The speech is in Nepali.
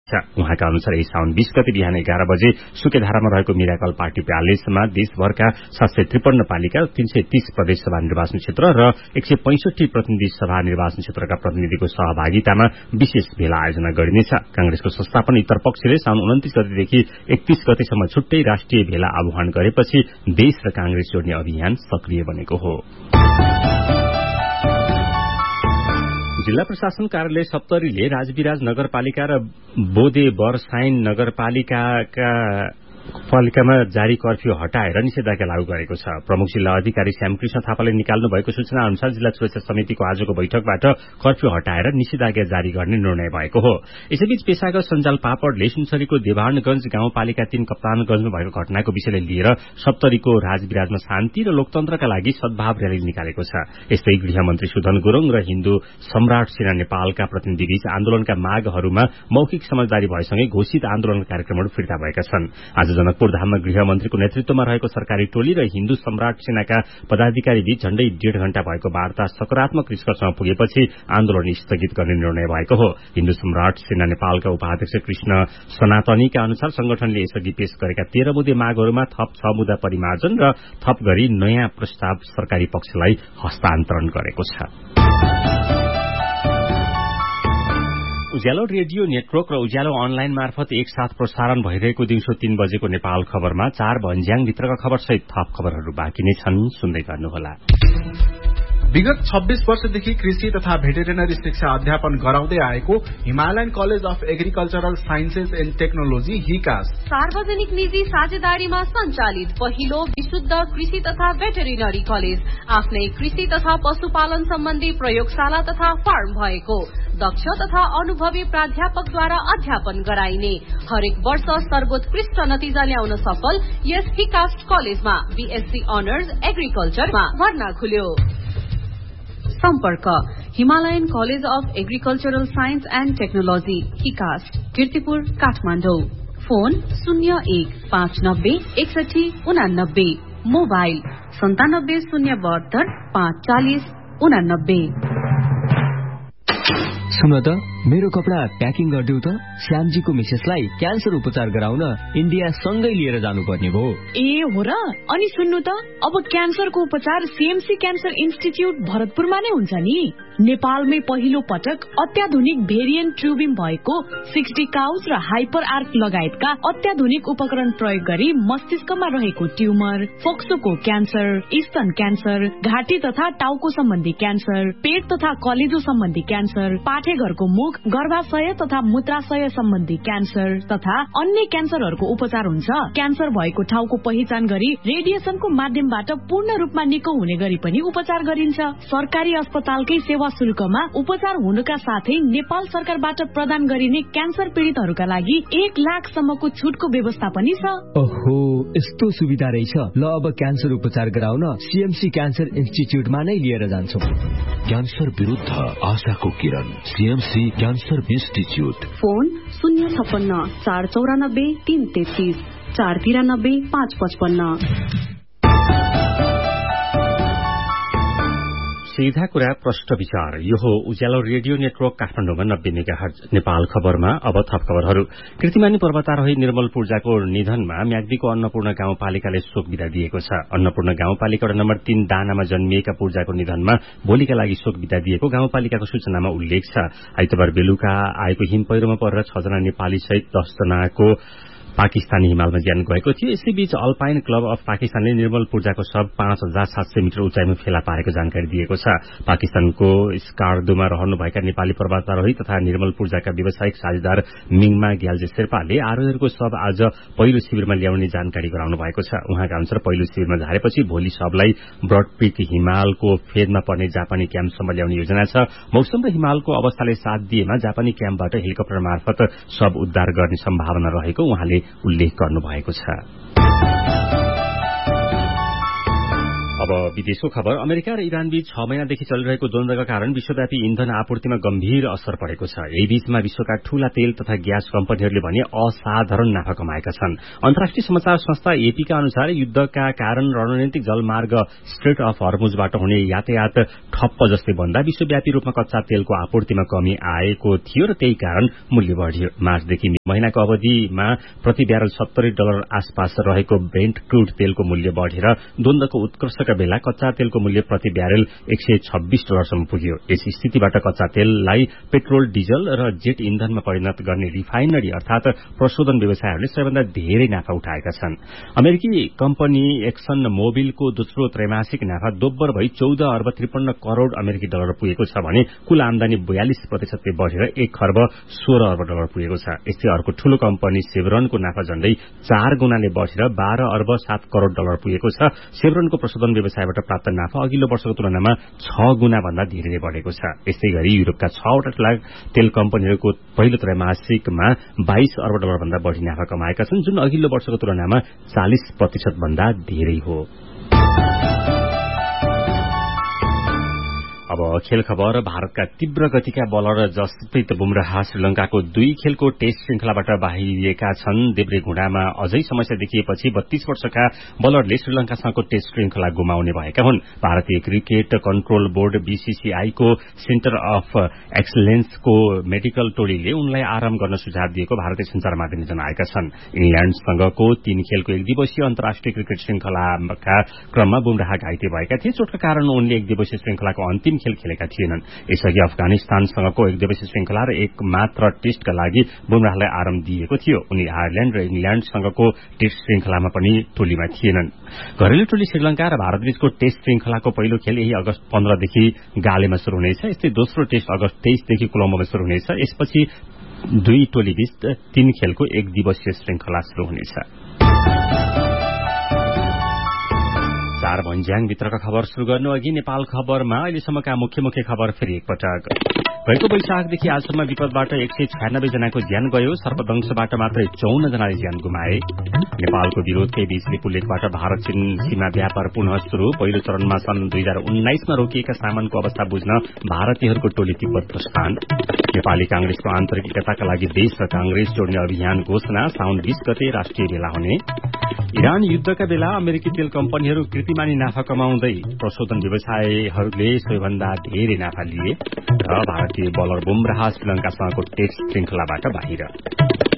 उहाँका अनुसार यही साउन 20 गते बिहान 11 बजे सुकेधारामा रहेको मिराकल पार्टी प्यालेसमा देशभरका 753 पालिका, 330 प्रदेश सभा निर्वाचन क्षेत्र र 165 प्रतिनिधि सभा निर्वाचन क्षेत्रका प्रतिनिधिको सहभागितामा विशेष भेला आयोजना गरिनेछ। कांग्रेसको संस्थापन इतर पक्षले साउन 29 गतेदेखि 31 गतेसम्म छुट्टै राष्ट्रिय भेला आह्वान गरेपछि देश र कांग्रेस जोड्ने अभियान सक्रिय बनेको हो। जिल्ला प्रशासन कार्यालय सप्तरीले राजविराज नगरपालिका र बोदे बरसाइन नगरपालिकामा जारी कर्फ्यू हटाएर निषेधाज्ञा लागू गरेको छ। प्रमुख जिल्ला अधिकारी श्यामकृष्ण थापाले निकाल्नु भएको सूचना अनुसार जिल्ला सुरक्षा समितिको आजको बैठकबाट कर्फ्यू हटाएर निषेधाज्ञा जारी गर्ने निर्णय भएको हो। यसैबीच पेशागत सञ्जाल पापडले सुनसरीको देवानगंज गाउँपालिका 3 कप्तानगंजमा भएको घटनाको विषयलाई लिएर सप्तरीको राजविराजमा शान्ति र लोकतन्त्रका लागि सद्भाव र्याली निकालेको छ। यस्तै गृहमन्त्री सुधन गुरुङ र हिन्दू सम्राट सेना नेपालका प्रतिनिधिबीच आन्दोलनका मागहरूमा मौखिक समझदारी भएसँगै घोषित आन्दोलनका कार्यक्रमहरू फिर्ता भएका छन्। आज जनकपुर धाममा गृहमन्त्रीको नेतृत्वमा रहेको सरकारी टोली र हिन्दू सम्राट सेनाका पदाधिकारी बीच झण्डै 1.5 घण्टा भएको वार्ता सकारात्मक निष्कर्षमा पुगेपछि आन्दोलन स्थगित गर्ने निर्णय भएको हो। हिन्दू सम्राट सेना नेपालका उपाध्यक्ष कृष्ण सनातनीका अनुसार संगठनले यसअघि पेश गरेका 13 बुँदे मागहरूमा थप 6 बुँदा परिमार्जन र थप गरी नयाँ प्रस्ताव सरकारी पक्षलाई हस्तान्तरण गरेको छ। उज्यालो रेडियो नेटवर्क र उज्यालो अनलाइन मार्फत एकसाथ प्रसारण भइरहेको दिउँसो 3 बजेको नेपाल खबरमा 4 भन्ज्याङभित्रका खबरसहित थप खबरहरू बाँकी नै छन्, सुन्दै गर्नुहोला। विगत 26 वर्षदेखि कृषि तथा भेटेरिनरी शिक्षा अध्यापन गराउँदै आएको Himalayan college of agricultural sciences and technology हिकास सार्वजनिक निजी साझेदारीमा सञ्चालित पहिलो विशुद्ध कृषि तथा भेटेरिनरी कलेज, आफ्नै कृषि तथा पशुपालन सम्बन्धी प्रयोगशाला तथा फार्म भएको, दक्ष तथा अनुभवी प्राध्यापकद्वारा अध्यापन गराइने, हरेक वर्ष सर्वोत्कृष्ट नतिजा ल्याउन सफल यस हिकास कलेजमा बीएससी अनर्स एग्रिकल्चरमा भर्ना खुल्यो। सम्पर्क Himalayan college of agricultural science and technology हिकास, Kirtipur, Kathmandu. Phone 01596189, mobile 9702 540 89। सुन त, मेरो कपडा प्याकिङ गरिदेऊ त। श्यामजीको मिसेसलाई क्यान्सर उपचार गराउन इन्डिया सँगै लिएर जानुपर्ने भयो। ए हो र? अनि सुन्नु त, अब क्यान्सरको उपचार सीएमसी क्यान्सर इन्स्टिच्युट भरतपुरमा नै हुन्छ नि। नेपालमै पहिलो पटक अत्याधुनिक भेरिएन्ट ट्युबिङ भएको 60 काउच र हाइपर आर्क लगायतका अत्याधुनिक उपकरण प्रयोग गरी मस्तिष्कमा रहेको ट्युमर, फोक्सोको क्यान्सर, स्तन क्यान्सर, घाँटी तथा टाउको सम्बन्धी क्यान्सर, पेट तथा कलेजो सम्बन्धी क्यान्सर, पाठेघरको मुख, गर्भाशय तथा मूत्राशय सम्बन्धी क्यान्सर तथा अन्य क्यान्सरहरूको उपचार हुन्छ। क्यान्सर भएको ठाउँको पहिचान गरी रेडिएसनको माध्यमबाट पूर्ण रूपमा निको हुने गरी पनि उपचार गरिन्छ। सरकारी अस्पतालकै सेवा शुल्कमा उपचार हुनुका साथै नेपाल सरकारबाट प्रदान गरिने क्यान्सर पीड़ितहरूका लागि 1 लाखसम्मको छुटको व्यवस्था पनि छ। ओहो, यस्तो सुविधा रहेछ। ल, अब क्यान्सर उपचार गराउन सीएमसी क्यान्सर इन्स्टिच्युटमा नै लिएर जान्छौं। क्यान्सर विरुद्ध आशाको किरण, सीएमसी क्यान्सर इन्स्टिच्युट। फोन 056 494 333 493 555। सीधा कुरा प्रश्न विचार। यो हो उज्यालो रेडियो नेटवर्क काठमाडौँमा 90 मेगाहर्ज नेपाल खबरमा। अब थप खबरहरू। कीर्तिमानी पर्वतारोही निर्मल पूर्जाको निधनमा म्याग्दीको अन्नपूर्ण गाउँपालिकाले शोक विदा दिएको छ। अन्नपूर्ण गाउँपालिका वडा नम्बर 3 दानामा जन्मिएका पूर्जाको निधनमा भोलिका लागि शोक विदा दिएको गाउँपालिकाको सूचनामा उल्लेख छ। आइतबार बेलुका आएको हिम पहिरोमा परेर 6 जना नेपाली सहित 10 जनाको पाकिस्तानी हिमालमा ज्यान गएको थियो। यसैबीच अल्पाइन क्लब अफ पाकिस्तानले निर्मल पूर्जाको शव 5700 मिटर उचाइमा फेला पारेको जानकारी दिएको छ। पाकिस्तानको स्कार्दोमा रहनुभएका नेपाली पर्वतारोही तथा निर्मल पूर्जाका व्यावसायिक साझेदार मिङमा ग्याल्जे शेर्पाले आरोहीहरूको शव आज पहिलो शिविरमा ल्याउने जानकारी गराउनु भएको छ। उहाँका अनुसार पहिलो शिविरमा झारेपछि भोलि शवलाई ब्रडपीक हिमालको फेदमा पर्ने जापानी क्याम्पसम्म ल्याउने योजना छ। मौसम र हिमालको अवस्थाले साथ दिएमा जापानी क्याम्पबाट हेलिकप्टर मार्फत शव उद्धार गर्ने सम्भावना रहेको उहाँले उल्लेख गर्नुभएको छ। अब विदेशको खबर। अमेरिका र इरान बीच 6 महिनादेखि चलिरहेको द्वन्द्वका कारण विश्वव्यापी ईन्धन आपूर्तिमा गम्भीर असर परेको छ। यही बीचमा विश्वका ठूला तेल तथा ग्यास कम्पनीहरूले भने असाधारण नाफा कमाएका छन्। अन्तर्राष्ट्रिय समाचार संस्था एपीका अनुसार युद्धका कारण रणनीतिक जलमार्ग स्ट्रेट अफ हर्मुजबाट हुने यातायात ठप्प जस्तै बन्दा विश्वव्यापी रूपमा कच्चा तेलको आपूर्तिमा कमी आएको थियो र त्यही कारण मूल्य बढ्यो। मार्चदेखि महिनाको अवधिमा प्रति ब्यारल $70 आसपास रहेको ब्रेन्ट क्रूड तेलको मूल्य बढ़ेर द्वन्द्वको उत्कर्षका बेला कच्चा तेलको मूल्य प्रति ब्यारल $126 सम्म पुग्यो। यस स्थितिबाट कच्चा तेललाई पेट्रोल, डिजल र जेट इन्धनमा परिणत गर्ने रिफाइनरी अर्थात प्रशोधन व्यवसायहरूले सबैभन्दा धेरै नाफा उठाएका छन्। अमेरिकी कम्पनी एक्सन मोबिलको दोस्रो त्रैमासिक नाफा दोब्बर भई $14 अर्ब 53 करोड़ अमेरिकी डलर पुगेको छ भने कुल आमदानी 42% बढ़ेर $1 खर्ब 16 अर्ब डलर पुगेको छ। यस्तै अर्को ठूलो कम्पनी सेभरनको नाफा झण्डै 4 गुणाले बढ़ेर $12 अर्ब 7 करोड़ डलर पुगेको छ। सेभरनको प्रशोधन व्यवसायबाट प्राप्त नाफा अघिल्लो वर्षको तुलनामा 6 गुणा भन्दा धेरै बढ़ेको छ। यस्तै गरी युरोपका 6वटा ठूला तेल कम्पनीहरूको पहिलो त्रैमासिकमा $22 अर्ब डलर भन्दा बढ़ी नाफा कमाएका छन्, जुन अघिल्लो वर्षको तुलनामा 40% भन्दा धेरै हो। अब खेल खबर। भारतका तीव्र गतिका बलर जसप्रीत बुमराह श्रीलंकाको 2 खेलको टेस्ट श्रृंखलाबाट बाहिरिएका छन्। देब्रे घुँडामा अझै समस्या देखिएपछि 32 वर्षका बलरले श्रीलंकासँगको टेस्ट श्रृंखला गुमाउने भएका हुन्। भारतीय क्रिकेट कन्ट्रोल बोर्ड BCCI को सेन्टर अफ एक्सलेन्सको मेडिकल टोलीले उनलाई आराम गर्न सुझाव दिएको भारतीय संचार माध्यमले जनाएका छन्। इंग्ल्याण्डसँगको 3 खेलको एक दिवसीय अन्तर्राष्ट्रिय क्रिकेट श्रृंखलाका क्रममा बुमराह घाइते भएका थिए। चोटका कारण उनले एक दिवसीय श्रृंखलाको अन्तिम खेल खेलेका थिएनन्। यसअघि अफगानिस्तानसँगको एक दिवसीय श्रृंखला र एक मात्र टेस्टका लागि बुमराहलाई आराम दिएको थियो। उनी आयरल्याण्ड र इंग्ल्याण्डसँगको टेस्ट श्रृंखलामा पनि टोलीमा थिएनन्। घरेलु टोली श्रीलंका र भारतबीचको टेस्ट श्रृंखलाको पहिलो खेल यही अगस्त 15 देखि गालेमा शुरू हुनेछ। यस्तै दोस्रो टेस्ट अगस्त 23 देखि कोलम्बोमा शुरू हुनेछ। यसपछि 2 टोलीबीच 3 खेलको एक दिवसीय श्रृंखला शुरू हुनेछ। 4 भन्ज्याङ भित्रका खबर शुरू गर्नु अघि नेपाल खबरमा अहिलेसम्मका मुख्य खबर फेरि एकपटक। गएको वैशाखदेखि आजसम्म विपदबाट 196 जनाको ज्यान गयो। सर्पदंशबाट मात्रै 54 जनाले ज्यान गुमाए। नेपालको विरोधकै बीच लिपुलेखबाट भारत चीन सीमा व्यापार पुनः शुरू। पहिलो चरणमा सन् 2019 मा रोकिएका सामानको अवस्था बुझ्न भारतीयहरूको टोली तिब्बत प्रस्थान। नेपाली कांग्रेसको आन्तरिक एकताका लागि देश र कांग्रेस जोड्ने अभियान घोषणा। साउन 20 गते राष्ट्रिय भेला हुने। इरान युद्धका बेला अमेरिकी तेल कम्पनीहरू कीर्तिमानी नाफा कमाउँदै प्रशोधन व्यवसायहरूले सबैभन्दा धेरै नाफा लिए। र भारतीय बलर बुमराह श्रीलंकासँगको टेस्ट श्रृंखलाबाट बाहिर।